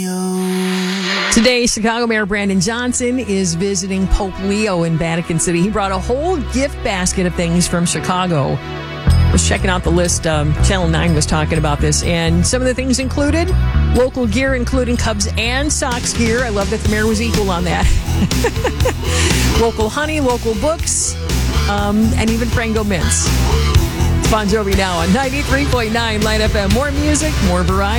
Today, Chicago Mayor Brandon Johnson is visiting Pope Leo in Vatican City. He brought a whole gift basket of things from Chicago. I was checking out the list. Channel 9 was talking about this. And some of the things included local gear, including Cubs and Sox gear. I love that the mayor was equal on that. Local honey, local books, and even Frango mints. Bon Jovi now on 93.9 Light FM. More music, more variety.